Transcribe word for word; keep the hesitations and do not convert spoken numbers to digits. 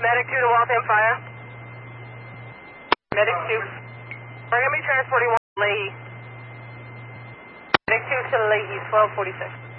Medic two to Waltham Fire. Medic two. We're going to be transporting one to Leahy. Medic two to Leahy, twelve forty-six.